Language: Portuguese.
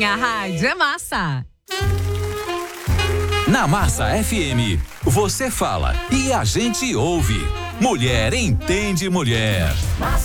minha rádio é massa. Na Massa FM, você fala e a gente ouve. Mulher entende mulher.